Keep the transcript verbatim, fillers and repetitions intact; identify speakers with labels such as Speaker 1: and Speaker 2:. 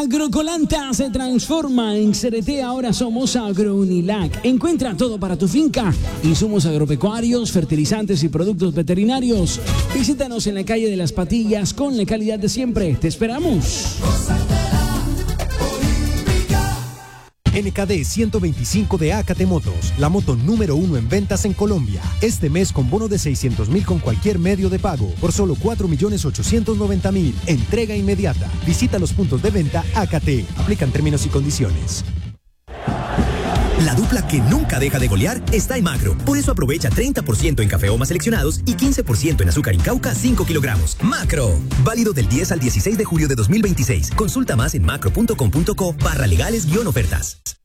Speaker 1: Agrocolanta se transforma en C R T, ahora somos AgroUnilac. Encuentra todo para tu finca, insumos agropecuarios, fertilizantes y productos veterinarios. Visítanos en la calle de Las Patillas con la calidad de siempre. Te esperamos.
Speaker 2: N K D ciento veinticinco de Acate Motos, la moto número uno en ventas en Colombia. Este mes con bono de seiscientos mil con cualquier medio de pago, por solo cuatro millones ochocientos noventa mil. Entrega inmediata. Visita los puntos de venta Acate. Aplican términos y condiciones.
Speaker 3: La dupla que nunca deja de golear está en Macro. Por eso aprovecha treinta por ciento en cafeomas seleccionados y quince por ciento en azúcar Incauca cinco kilogramos. Macro. Válido del diez al dieciséis de julio de dos mil veintiséis. Consulta más en macro punto com punto co barra legales guión ofertas.